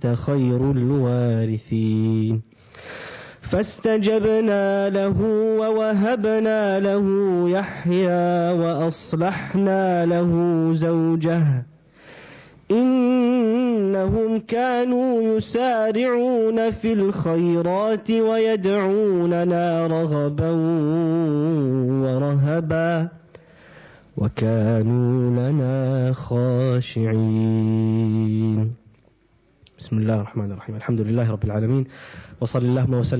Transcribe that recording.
وأنت خير الوارثين فاستجبنا له ووهبنا له يحيى وأصلحنا له زوجه إنهم كانوا يسارعون في الخيرات ويدعوننا رغبا ورهبا وكانوا لنا خاشعين. بسم الله الرحمن الرحيم. الحمد لله رب العالمين، وصلى اللهم وسلم